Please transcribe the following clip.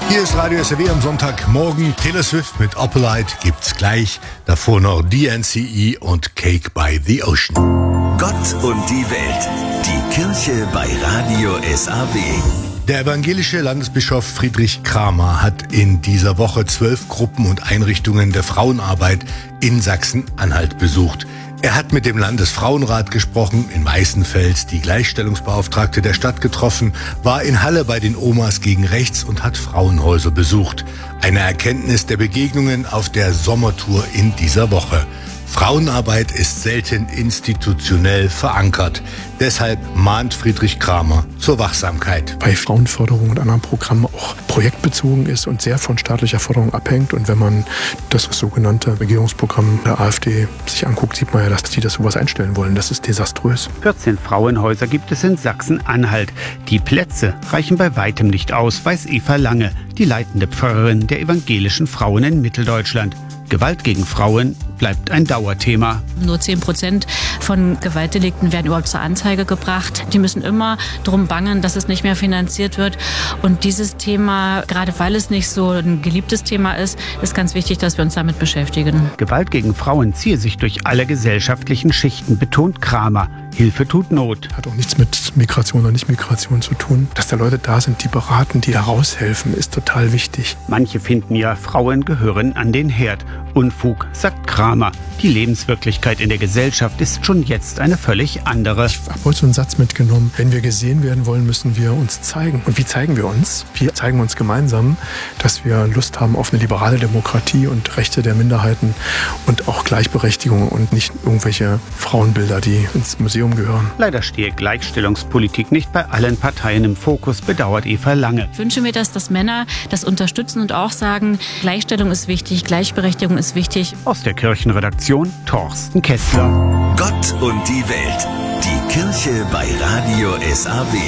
Hier ist Radio SAW am Sonntagmorgen. Taylor Swift mit Opalite gibt's gleich. Davor noch DNCE und Cake by the Ocean. Gott und die Welt. Die Kirche bei Radio SAW. Der evangelische Landesbischof Friedrich Kramer hat in dieser Woche 12 Gruppen und Einrichtungen der Frauenarbeit in Sachsen-Anhalt besucht. Er hat mit dem Landesfrauenrat gesprochen, in Weißenfels die Gleichstellungsbeauftragte der Stadt getroffen, war in Halle bei den Omas gegen Rechts und hat Frauenhäuser besucht. Eine Erkenntnis der Begegnungen auf der Sommertour in dieser Woche. Frauenarbeit ist selten institutionell verankert. Deshalb mahnt Friedrich Kramer zur Wachsamkeit. Bei Frauenförderung und anderen Programmen auch projektbezogen ist und sehr von staatlicher Förderung abhängt. Und wenn man das sogenannte Regierungsprogramm der AfD sich anguckt, sieht man ja, dass die das sowas einstellen wollen. Das ist desaströs. 14 Frauenhäuser gibt es in Sachsen-Anhalt. Die Plätze reichen bei weitem nicht aus, weiß Eva Lange, die leitende Pfarrerin der evangelischen Frauen in Mitteldeutschland. Gewalt gegen Frauen bleibt ein Dauerthema. Nur 10% von Gewaltdelikten werden überhaupt zur Anzeige gebracht. Die müssen immer drum bangen, dass es nicht mehr finanziert wird. Und dieses Thema, gerade weil es nicht so ein geliebtes Thema ist ganz wichtig, dass wir uns damit beschäftigen. Gewalt gegen Frauen ziehe sich durch alle gesellschaftlichen Schichten, betont Kramer. Hilfe tut Not. Hat auch nichts mit Migration oder Nicht-Migration zu tun. Dass da Leute da sind, die beraten, die heraushelfen, ist total wichtig. Manche finden ja, Frauen gehören an den Herd. Unfug, sagt Kramer. Die Lebenswirklichkeit in der Gesellschaft ist schon jetzt eine völlig andere. Ich habe heute so einen Satz mitgenommen. Wenn wir gesehen werden wollen, müssen wir uns zeigen. Und wie zeigen wir uns? Wir zeigen uns gemeinsam, dass wir Lust haben auf eine liberale Demokratie und Rechte der Minderheiten und auch Gleichberechtigung und nicht irgendwelche Frauenbilder, die ins Museum gehören. Leider stehe Gleichstellungspolitik nicht bei allen Parteien im Fokus, bedauert Eva Lange. Ich wünsche mir, dass Männer das unterstützen und auch sagen, Gleichstellung ist wichtig, Gleichberechtigung ist wichtig. Aus der Kirchenredaktion Thorsten Kessler. Gott und die Welt. Die Kirche bei Radio SAW.